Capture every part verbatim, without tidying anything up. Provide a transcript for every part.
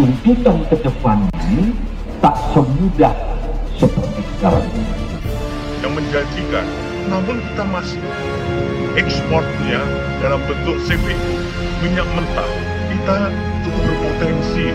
tuntutan ke depan ini tak semudah seperti sekarang ini. Yang menjanjikan, namun kita masih ekspornya dalam bentuk C P U, minyak mentah, kita cukup berpotensi.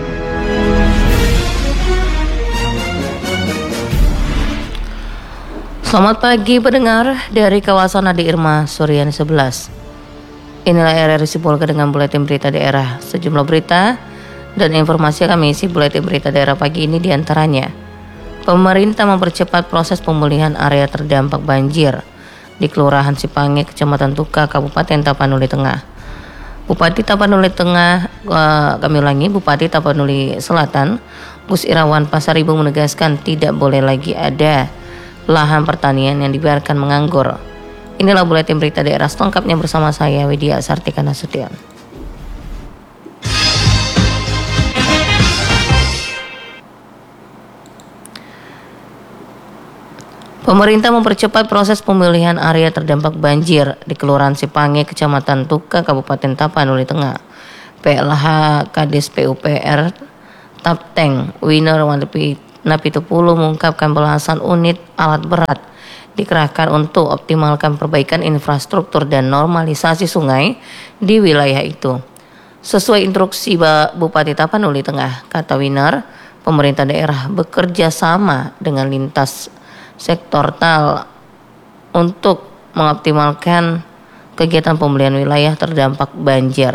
Selamat pagi pendengar dari kawasan Adi Irma Suryani sebelas. Inilah R R I Sibolga dengan buletin berita daerah. Sejumlah berita dan informasi kami isi buletin berita daerah pagi ini diantaranya: pemerintah mempercepat proses pemulihan area terdampak banjir di Kelurahan Sipange, Kecamatan Tuka, Kabupaten Tapanuli Tengah. Bupati Tapanuli Tengah, uh, kami ulangi, Bupati Tapanuli Selatan, Gus Irawan Pasaribu menegaskan tidak boleh lagi ada lahan pertanian yang dibiarkan menganggur. Inilah buletin berita daerah selengkapnya bersama saya Widya Sartika Nasution. Pemerintah mempercepat proses pemulihan area terdampak banjir di Kelurahan Sipange, Kecamatan Tuka, Kabupaten Tapanuli Tengah. P L H Kadis P U P R Tapteng Winner Napitupulu mengungkapkan belasan unit alat berat dikerahkan untuk optimalkan perbaikan infrastruktur dan normalisasi sungai di wilayah itu. Sesuai instruksi Bupati Tapanuli Tengah, kata Winner, pemerintah daerah bekerja sama dengan lintas sektoral untuk mengoptimalkan kegiatan pemulihan wilayah terdampak banjir.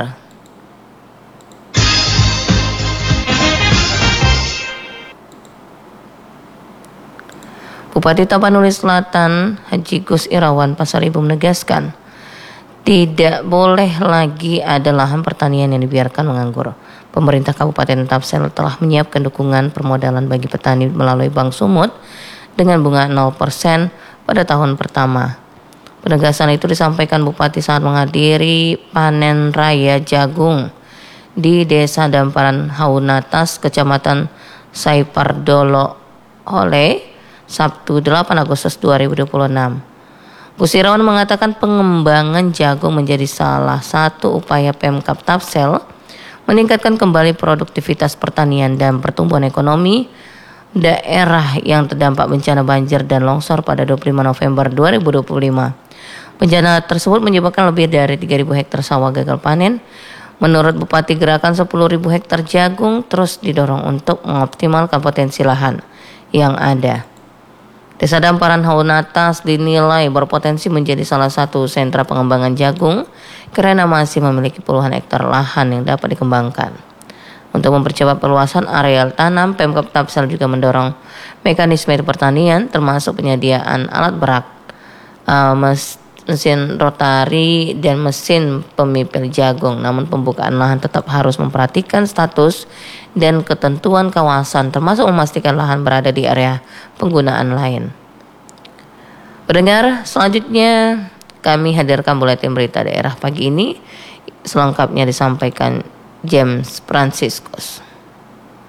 Bupati Tapanuli Selatan Haji Gus Irawan Pasaribu menegaskan tidak boleh lagi ada lahan pertanian yang dibiarkan menganggur. Pemerintah Kabupaten Tapsel telah menyiapkan dukungan permodalan bagi petani melalui Bank Sumut dengan bunga nol persen pada tahun pertama. Penegasan itu disampaikan Bupati saat menghadiri panen raya jagung di Desa Damparan Haunatas, Kecamatan Saipardolo oleh Sabtu delapan Agustus dua ribu dua puluh enam. Gus Irawan mengatakan pengembangan jagung menjadi salah satu upaya Pemkab Tapsel meningkatkan kembali produktivitas pertanian dan pertumbuhan ekonomi daerah yang terdampak bencana banjir dan longsor pada dua puluh lima November dua ribu dua puluh lima. Bencana tersebut menyebabkan lebih dari tiga ribu hektar sawah gagal panen. Menurut Bupati, gerakan sepuluh ribu hektar jagung terus didorong untuk mengoptimalkan potensi lahan yang ada. Desa Damparan Haunatas dinilai berpotensi menjadi salah satu sentra pengembangan jagung karena masih memiliki puluhan hektar lahan yang dapat dikembangkan. Untuk mempercepat perluasan areal tanam, Pemkab Tapsel juga mendorong mekanisme pertanian termasuk penyediaan alat berat, uh, mesin rotari dan mesin pemipil jagung. Namun pembukaan lahan tetap harus memperhatikan status dan ketentuan kawasan termasuk memastikan lahan berada di area penggunaan lain. Pendengar, selanjutnya kami hadirkan buletin berita daerah pagi ini. Selengkapnya disampaikan James Franciscus.